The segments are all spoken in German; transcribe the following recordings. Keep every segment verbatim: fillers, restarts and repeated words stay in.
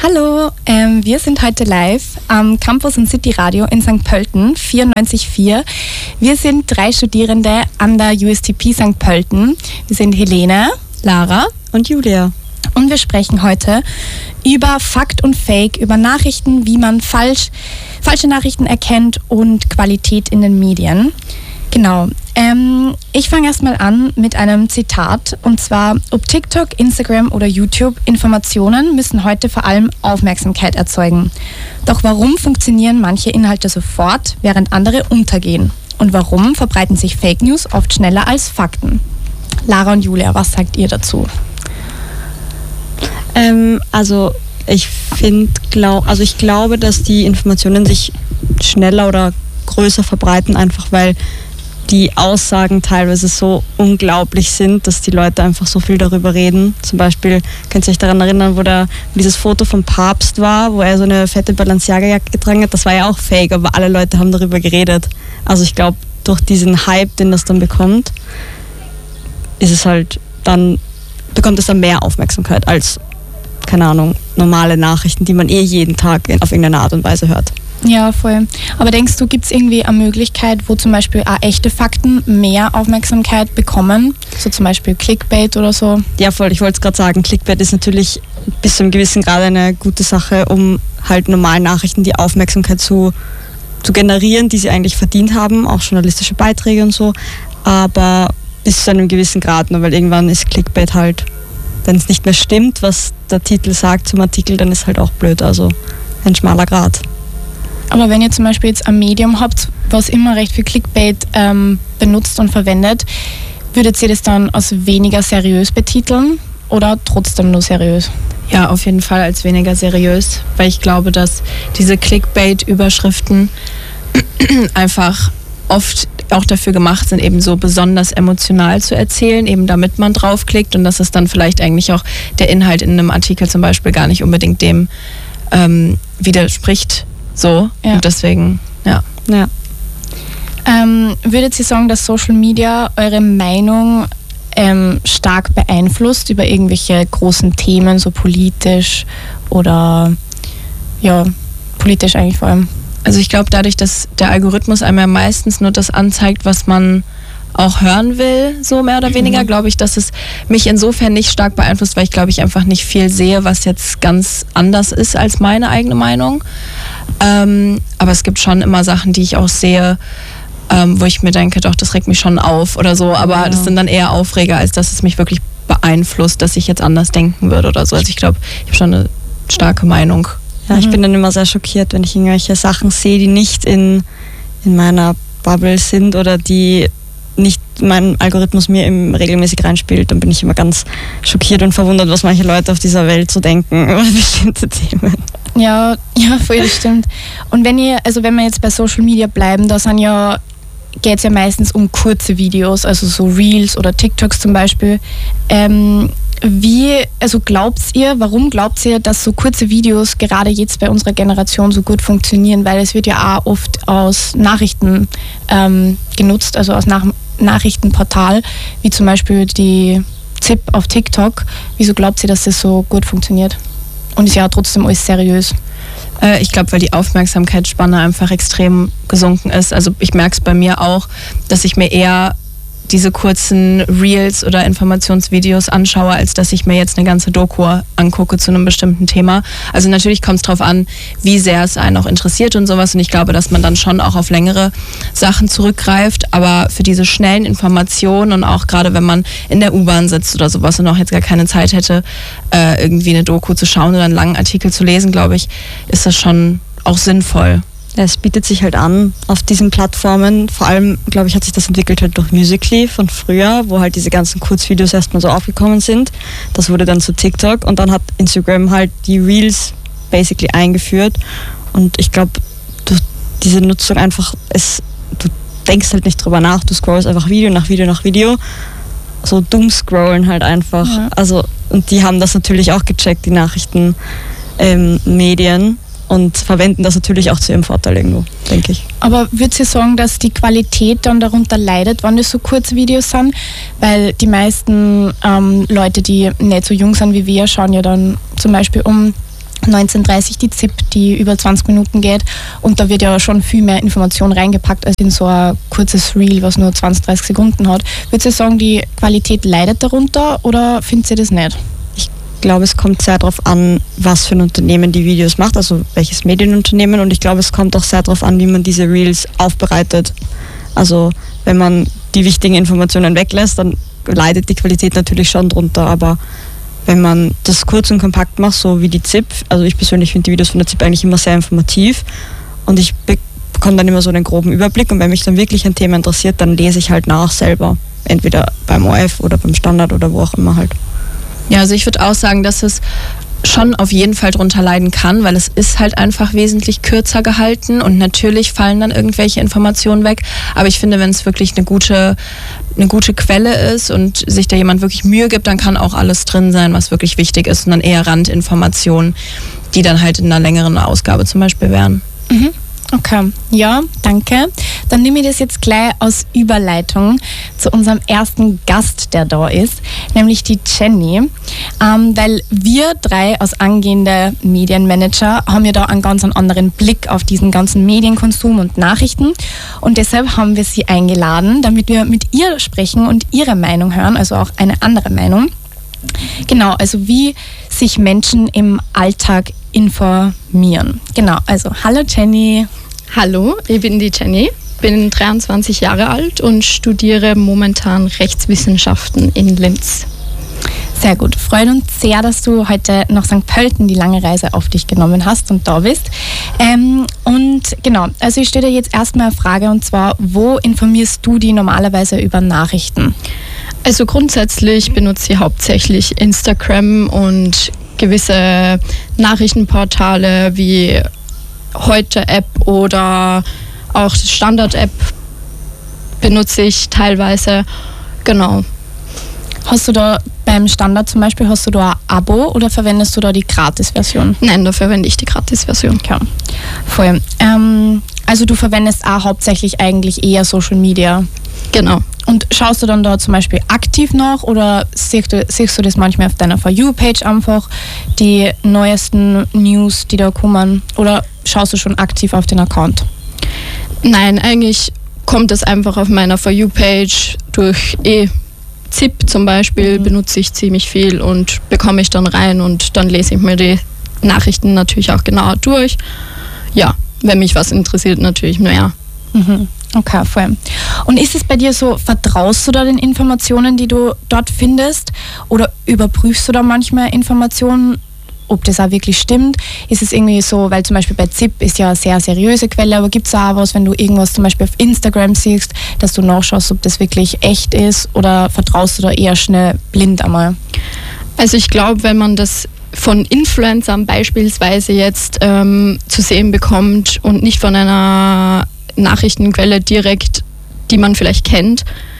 Hallo, ähm, wir sind heute live am Campus und City Radio in Sankt Pölten, vierundneunzig Komma vier. Wir sind drei Studierende an der U S T P Sankt Pölten. Wir sind Helene, Lara und Julia. Und wir sprechen heute über Fakt und Fake, über Nachrichten, wie man falsch, falsche Nachrichten erkennt und Qualität in den Medien. Genau. Ähm, ich fange erstmal an mit einem Zitat, und zwar: Ob TikTok, Instagram oder YouTube, Informationen müssen heute vor allem Aufmerksamkeit erzeugen. Doch warum funktionieren manche Inhalte sofort, während andere untergehen? Und warum verbreiten sich Fake News oft schneller als Fakten? Lara und Julia, was sagt ihr dazu? Ähm, also ich finde, glaub, also ich glaube, dass die Informationen sich schneller oder größer verbreiten, einfach weil die Aussagen teilweise so unglaublich sind, dass die Leute einfach so viel darüber reden. Zum Beispiel, könnt ihr euch daran erinnern, wo da dieses Foto vom Papst war, wo er so eine fette Balenciaga-Jacke getragen hat. Das war ja auch fake, aber alle Leute haben darüber geredet. Also ich glaube, durch diesen Hype, den das dann bekommt, ist es halt dann, bekommt es dann mehr Aufmerksamkeit als, keine Ahnung, normale Nachrichten, die man eh jeden Tag auf irgendeine Art und Weise hört. Ja, voll. Aber denkst du, gibt es irgendwie eine Möglichkeit, wo zum Beispiel auch echte Fakten mehr Aufmerksamkeit bekommen? So zum Beispiel Clickbait oder so? Ja, voll. Ich wollte es gerade sagen, Clickbait ist natürlich bis zu einem gewissen Grad eine gute Sache, um halt normalen Nachrichten die Aufmerksamkeit zu, zu generieren, die sie eigentlich verdient haben, auch journalistische Beiträge und so. Aber bis zu einem gewissen Grad, nur weil irgendwann ist Clickbait halt, wenn es nicht mehr stimmt, was der Titel sagt zum Artikel, dann ist halt auch blöd. Also ein schmaler Grad. Aber wenn ihr zum Beispiel jetzt ein Medium habt, was immer recht viel Clickbait ähm, benutzt und verwendet, würdet ihr das dann als weniger seriös betiteln oder trotzdem nur seriös? Ja, auf jeden Fall als weniger seriös, weil ich glaube, dass diese Clickbait-Überschriften einfach oft auch dafür gemacht sind, eben so besonders emotional zu erzählen, eben damit man draufklickt, und dass es dann vielleicht eigentlich auch der Inhalt in einem Artikel zum Beispiel gar nicht unbedingt dem ähm, widerspricht. So, ja. Und deswegen, ja. ja. Ähm, würdet ihr sagen, dass Social Media eure Meinung ähm, stark beeinflusst über irgendwelche großen Themen, so politisch oder, ja, politisch eigentlich vor allem? Also ich glaube, dadurch, dass der Algorithmus einem ja meistens nur das anzeigt, was man auch hören will, so mehr oder weniger, mhm. glaube ich, dass es mich insofern nicht stark beeinflusst, weil ich glaube, ich einfach nicht viel sehe, was jetzt ganz anders ist als meine eigene Meinung. Ähm, aber es gibt schon immer Sachen, die ich auch sehe, ähm, wo ich mir denke, doch, das regt mich schon auf oder so, aber ja. Das sind dann eher Aufreger, als dass es mich wirklich beeinflusst, dass ich jetzt anders denken würde oder so. Also ich glaube, ich habe schon eine starke Meinung. Ja, ich bin dann immer sehr schockiert, wenn ich irgendwelche Sachen sehe, die nicht in, in meiner Bubble sind oder die nicht mein Algorithmus mir im regelmäßig reinspielt, dann bin ich immer ganz schockiert und verwundert, was manche Leute auf dieser Welt so denken über bestimmte Themen. Ja, ja, voll, das stimmt. Und wenn ihr, also wenn wir jetzt bei Social Media bleiben, da sind ja, geht es ja meistens um kurze Videos, also so Reels oder TikToks zum Beispiel. Ähm, wie, also glaubt ihr, warum glaubt ihr, dass so kurze Videos gerade jetzt bei unserer Generation so gut funktionieren? Weil es wird ja auch oft aus Nachrichten ähm, genutzt, also aus Nach- Nachrichtenportal, wie zum Beispiel die Z I P auf TikTok. Wieso glaubt ihr, dass das so gut funktioniert? Und ist ja trotzdem alles seriös. Äh, ich glaube, weil die Aufmerksamkeitsspanne einfach extrem gesunken ist. Also ich merke es bei mir auch, dass ich mir eher diese kurzen Reels oder Informationsvideos anschaue, als dass ich mir jetzt eine ganze Doku angucke zu einem bestimmten Thema. Also natürlich kommt es darauf an, wie sehr es einen auch interessiert und sowas. Und ich glaube, dass man dann schon auch auf längere Sachen zurückgreift. Aber für diese schnellen Informationen und auch gerade wenn man in der U-Bahn sitzt oder sowas und auch jetzt gar keine Zeit hätte, äh, irgendwie eine Doku zu schauen oder einen langen Artikel zu lesen, glaube ich, ist das schon auch sinnvoll. Ja, es bietet sich halt an auf diesen Plattformen. Vor allem, glaube ich, hat sich das entwickelt halt durch Musical.ly von früher, wo halt diese ganzen Kurzvideos erstmal so aufgekommen sind. Das wurde dann zu TikTok und dann hat Instagram halt die Reels basically eingeführt. Und ich glaube, durch diese Nutzung einfach, es, du denkst halt nicht drüber nach, du scrollst einfach Video nach Video nach Video. So dumm scrollen halt einfach. Ja. Also, und die haben das natürlich auch gecheckt, die Nachrichtenmedien. Ähm, und verwenden das natürlich auch zu ihrem Vorteil irgendwo, denke ich. Aber würdest du sagen, dass die Qualität dann darunter leidet, wenn das so kurze Videos sind? Weil die meisten ähm, Leute, die nicht so jung sind wie wir, schauen ja dann zum Beispiel um neunzehn Uhr dreißig die Z I P, die über zwanzig Minuten geht. Und da wird ja schon viel mehr Information reingepackt als in so ein kurzes Reel, was nur zwanzig, dreißig Sekunden hat. Würdest du sagen, die Qualität leidet darunter oder findet ihr das nicht? Ich glaube, es kommt sehr darauf an, was für ein Unternehmen die Videos macht, also welches Medienunternehmen. Und ich glaube, es kommt auch sehr darauf an, wie man diese Reels aufbereitet. Also wenn man die wichtigen Informationen weglässt, dann leidet die Qualität natürlich schon drunter. Aber wenn man das kurz und kompakt macht, so wie die Z I P, also ich persönlich finde die Videos von der Z I P eigentlich immer sehr informativ und ich bekomme dann immer so einen groben Überblick und wenn mich dann wirklich ein Thema interessiert, dann lese ich halt nach selber, entweder beim O R F oder beim Standard oder wo auch immer halt. Ja, also ich würde auch sagen, dass es schon auf jeden Fall drunter leiden kann, weil es ist halt einfach wesentlich kürzer gehalten und natürlich fallen dann irgendwelche Informationen weg. Aber ich finde, wenn es wirklich eine gute, eine gute Quelle ist und sich da jemand wirklich Mühe gibt, dann kann auch alles drin sein, was wirklich wichtig ist und dann eher Randinformationen, die dann halt in einer längeren Ausgabe zum Beispiel wären. Mhm. Okay, ja, danke. Dann nehme ich das jetzt gleich als Überleitung zu unserem ersten Gast, der da ist, nämlich die Jenny. Ähm, weil wir drei als angehende Medienmanager haben ja da einen ganz anderen Blick auf diesen ganzen Medienkonsum und Nachrichten. Und deshalb haben wir sie eingeladen, damit wir mit ihr sprechen und ihre Meinung hören, also auch eine andere Meinung. Genau, also wie sich Menschen im Alltag informieren. Genau, also hallo Jenny. Hallo, ich bin die Jenny, bin dreiundzwanzig Jahre alt und studiere momentan Rechtswissenschaften in Linz. Sehr gut, freut uns sehr, dass du heute nach Sankt Pölten die lange Reise auf dich genommen hast und da bist. Ähm, und genau, also ich stelle dir jetzt erstmal eine Frage und zwar, wo informierst du die normalerweise über Nachrichten? Also grundsätzlich benutze ich hauptsächlich Instagram und gewisse Nachrichtenportale wie Heute-App oder auch Standard-App benutze ich teilweise. Genau. Hast du da beim Standard zum Beispiel, hast du da ein Abo oder verwendest du da die Gratis-Version? Nein, da verwende ich die Gratis-Version. Okay, voll. Ähm, also du verwendest auch hauptsächlich eigentlich eher Social Media? Genau. Und schaust du dann da zum Beispiel aktiv nach oder siehst du, siehst du das manchmal auf deiner For You-Page einfach, die neuesten News, die da kommen? Oder schaust du schon aktiv auf den Account? Nein, eigentlich kommt es einfach auf meiner For You-Page durch eh Z I P zum Beispiel, mhm. benutze ich ziemlich viel und bekomme ich dann rein und dann lese ich mir die Nachrichten natürlich auch genauer durch. Ja, wenn mich was interessiert, natürlich mehr. Mhm. Okay, voll. Und ist es bei dir so, vertraust du da den Informationen, die du dort findest? Oder überprüfst du da manchmal Informationen, ob das auch wirklich stimmt? Ist es irgendwie so, weil zum Beispiel bei Z I P ist ja eine sehr seriöse Quelle, aber gibt es auch was, wenn du irgendwas zum Beispiel auf Instagram siehst, dass du nachschaust, ob das wirklich echt ist? Oder vertraust du da eher schnell blind einmal? Also ich glaube, wenn man das von Influencern beispielsweise jetzt ähm, zu sehen bekommt und nicht von einer Nachrichtenquelle direkt, die man vielleicht kennt,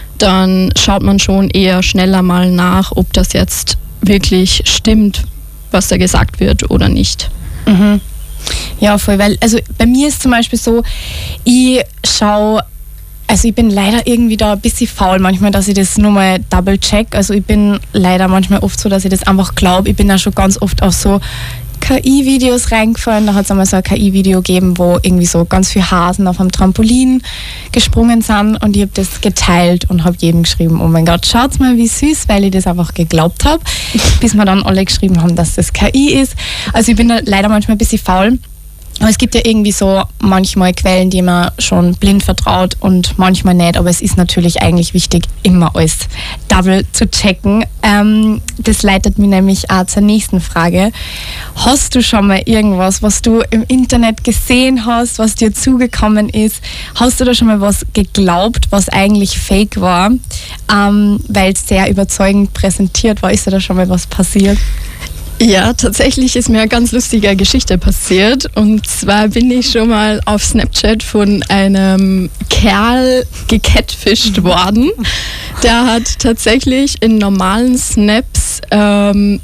dann schaut man schon eher schneller mal nach, ob das jetzt wirklich stimmt, was da gesagt wird oder nicht. Mhm. Ja, voll, weil, also bei mir ist zum Beispiel so, ich schaue, also ich bin leider irgendwie da ein bisschen faul manchmal, dass ich das nur mal double check. Also ich bin leider manchmal oft so, dass ich das einfach glaube. Ich bin da schon ganz oft auf so K I-Videos reingefallen. Da hat es einmal so ein K I-Video gegeben, wo irgendwie so ganz viele Hasen auf einem Trampolin gesprungen sind und ich habe das geteilt und habe jedem geschrieben, oh mein Gott, schaut mal, wie süß, weil ich das einfach geglaubt habe, bis wir dann alle geschrieben haben, dass das K I ist. Also ich bin da leider manchmal ein bisschen faul. Aber es gibt ja irgendwie so manchmal Quellen, die man schon blind vertraut und manchmal nicht. Aber es ist natürlich eigentlich wichtig, immer alles double zu checken. Ähm, das leitet mich nämlich auch zur nächsten Frage. Hast du schon mal irgendwas, was du im Internet gesehen hast, was dir zugekommen ist? Hast du da schon mal was geglaubt, was eigentlich fake war, ähm, weil es sehr überzeugend präsentiert war? Ist dir da schon mal was passiert? Ja, tatsächlich ist mir eine ganz lustige Geschichte passiert. Und zwar bin ich schon mal auf Snapchat von einem Kerl gecatfischt worden. Der hat tatsächlich in normalen Snaps ähm,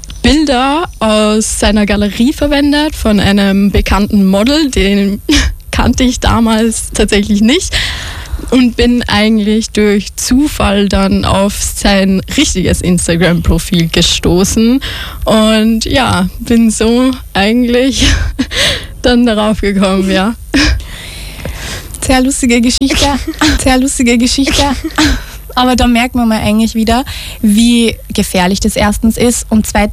Bilder aus seiner Galerie verwendet von einem bekannten Model, den kannte ich damals tatsächlich nicht. und bin eigentlich durch Zufall dann auf sein richtiges Instagram-Profil gestoßen und ja, bin so eigentlich dann darauf gekommen, ja. Sehr lustige Geschichte, sehr lustige Geschichte. Aber da merkt man mal eigentlich wieder, wie gefährlich das erstens ist und zweitens